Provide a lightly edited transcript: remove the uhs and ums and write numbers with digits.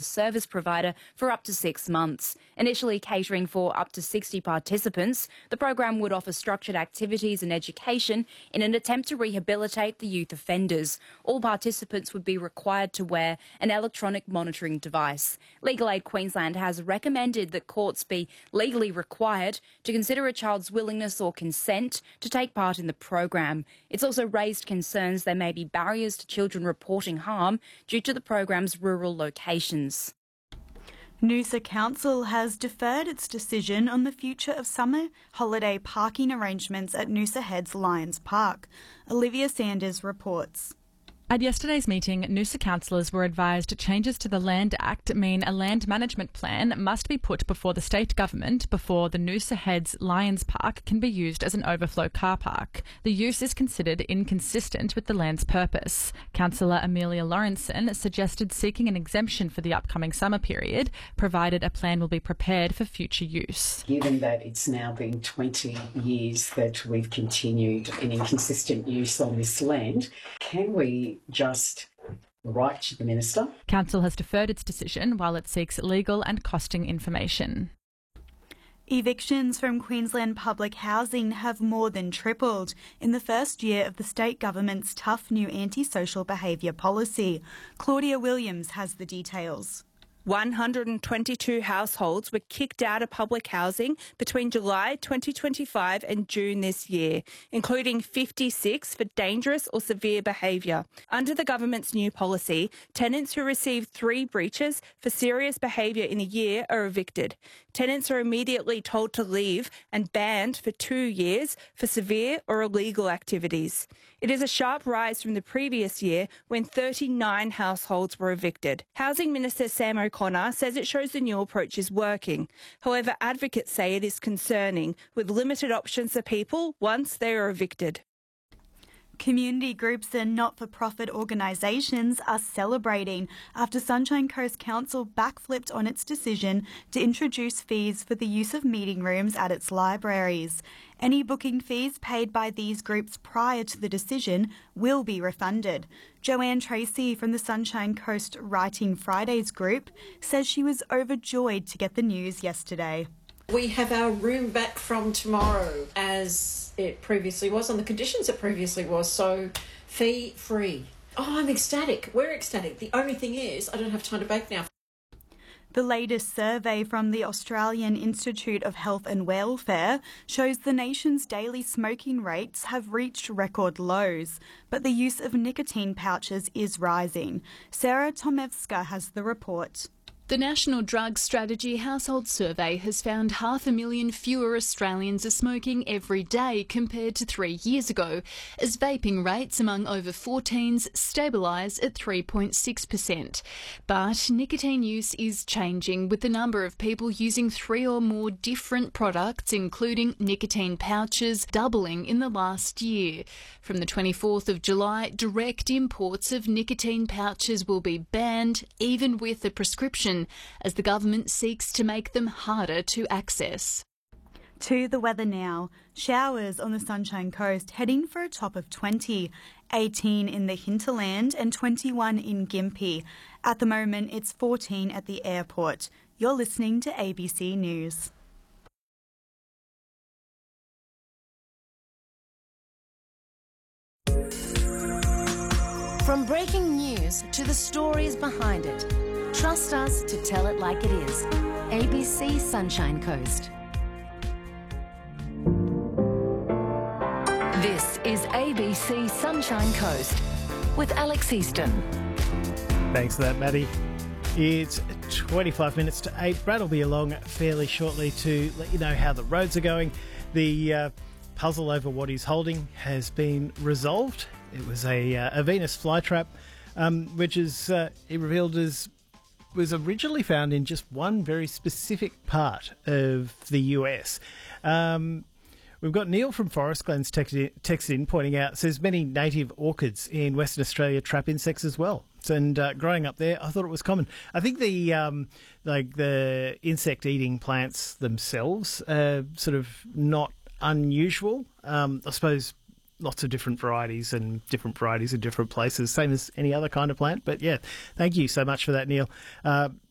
service provider for up to 6 months. Initially catering for up to 60 participants, the program would offer structured activities and education in an attempt to rehabilitate the youth offenders. All participants would be required to wear an electronic monitoring device. Legal Aid Queensland has recommended that courts be legally required to consider a child's willingness or consent to take part in the program. It's also raised concerns there may be barriers to children reporting harm due to the program's rural locations. Noosa Council has deferred its decision on the future of summer holiday parking arrangements at Noosa Heads Lions Park. Olivia Sanders reports. At yesterday's meeting, Noosa councillors were advised changes to the Land Act mean a land management plan must be put before the state government before the Noosa Heads Lions Park can be used as an overflow car park. The use is considered inconsistent with the land's purpose. Councillor Amelia Lawrenson suggested seeking an exemption for the upcoming summer period, provided a plan will be prepared for future use. Given that it's now been 20 years that we've continued an inconsistent use on this land, can we just write to the Minister? Council has deferred its decision while it seeks legal and costing information. Evictions from Queensland Public Housing have more than tripled in the first year of the state government's tough new antisocial behaviour policy. Claudia Williams has the details. 122 households were kicked out of public housing between July 2025 and June this year, including 56 for dangerous or severe behaviour. Under the government's new policy, tenants who receive 3 breaches for serious behaviour in a year are evicted. Tenants are immediately told to leave and banned for 2 years for severe or illegal activities. It is a sharp rise from the previous year when 39 households were evicted. Housing Minister Sam O'Connor says it shows the new approach is working. However, advocates say it is concerning, with limited options for people once they are evicted. Community groups and not-for-profit organisations are celebrating after Sunshine Coast Council backflipped on its decision to introduce fees for the use of meeting rooms at its libraries. Any booking fees paid by these groups prior to the decision will be refunded. Joanne Tracy from the Sunshine Coast Writing Fridays group says she was overjoyed to get the news yesterday. We have our room back from tomorrow as it previously was, on the conditions it previously was, so fee-free. Oh, I'm ecstatic. We're ecstatic. The only thing is I don't have time to bake now. The latest survey from the Australian Institute of Health and Welfare shows the nation's daily smoking rates have reached record lows, but the use of nicotine pouches is rising. Sarah Tomevska has the report. The National Drug Strategy Household Survey has found 500,000 fewer Australians are smoking every day compared to 3 years ago, as vaping rates among over 14s stabilise at 3.6%. But nicotine use is changing, with the number of people using 3 or more different products, including nicotine pouches, doubling in the last year. From the 24th of July, direct imports of nicotine pouches will be banned, even with a prescription, as the government seeks to make them harder to access. To the weather now. Showers on the Sunshine Coast heading for a top of 20, 18 in the hinterland and 21 in Gympie. At the moment, it's 14 at the airport. You're listening to ABC News. From breaking news to the stories behind it, trust us to tell it like it is. ABC Sunshine Coast. This is ABC Sunshine Coast with Alex Easton. Thanks for that, Maddie. It's 25 minutes to 8. Brad will be along fairly shortly to let you know how the roads are going. The puzzle over what he's holding has been resolved. It was a Venus flytrap, which is it revealed was originally found in just one very specific part of the US. We've got Neil from Forest Glens texted in pointing out, says many native orchids in Western Australia trap insects as well. And growing up there, I thought it was common. I think the insect-eating plants themselves are sort of not unusual. I suppose lots of different varieties in different places, same as any other kind of plant. But yeah, thank you so much for that, Neil.